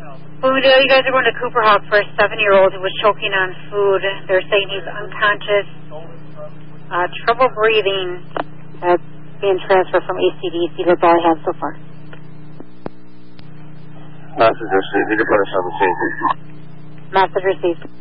Bloomingdale, you guys are going to Cooper Hawk for a 7-year-old who was choking on food. They're saying he's unconscious, trouble breathing. Being transferred from ACDC. That's all I have so far. Message received. You can put us on the scene. Message received.